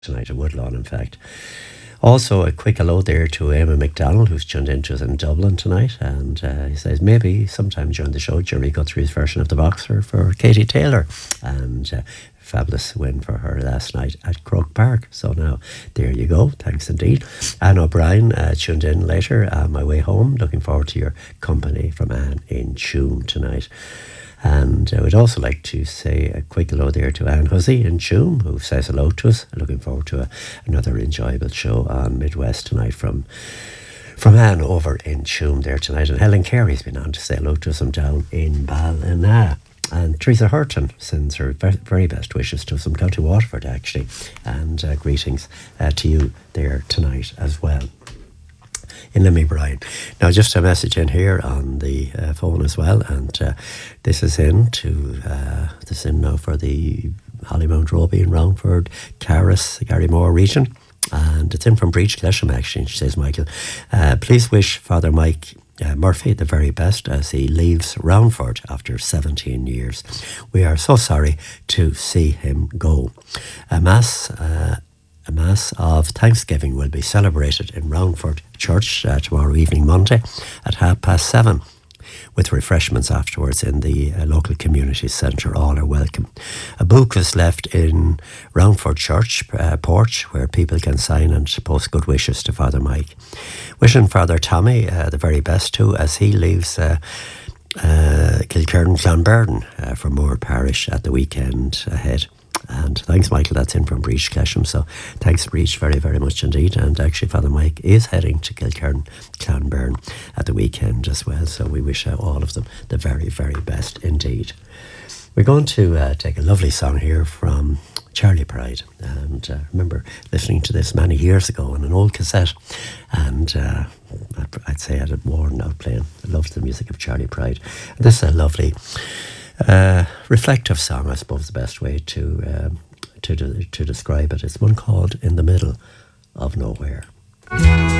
tonight at Woodlawn, in fact. Also, a quick hello there to Emma McDonald, who's tuned into us in Dublin tonight. And he says maybe sometime during the show, Jerry Guthrie's version of the Boxer for Katie Taylor. And fabulous win for her last night at Croke Park. So now, there you go. Thanks indeed. Anne O'Brien tuned in later on my way home. Looking forward to your company from Anne in Tuam tonight. And I would also like to say a quick hello there to Anne Hussey in Tuam, who says hello to us. Looking forward to another enjoyable show on Midwest tonight from Anne over in Tuam there tonight. And Helen Carey's been on to say hello to us. I'm down in Ballina. And Teresa Hurton sends her very best wishes to us from County Waterford, actually. And greetings to you there tonight as well. In Limmy Bryan. Now, just a message in here on the phone as well, and this is in now for the Hollymount, Roby and Roundford, Carris, Garrymore region, and it's in from Breach Glesham, actually. She says, Michael, please wish Father Mike Murphy the very best as he leaves Roundford after 17 years. We are so sorry to see him go. A Mass of Thanksgiving will be celebrated in Roundford Church tomorrow evening, Monday, at 7:30, with refreshments afterwards in the local community centre. All are welcome. A book is left in Roundford Church porch where people can sign and post good wishes to Father Mike. Wishing Father Tommy the very best too as he leaves Kilkerran Clonberne for Moore Parish at the weekend ahead. And thanks, Michael, that's in from Breach Glesham. So thanks, Breach, very, very much indeed. And actually, Father Mike is heading to Kilkerran Clonberne at the weekend as well. So we wish all of them the very, very best indeed. We're going to take a lovely song here from Charlie Pride. And I remember listening to this many years ago on an old cassette. And I'd say I had worn out playing. I loved the music of Charlie Pride. And this is a lovely reflective song, I suppose, the best way to describe it. It's one called In the Middle of Nowhere.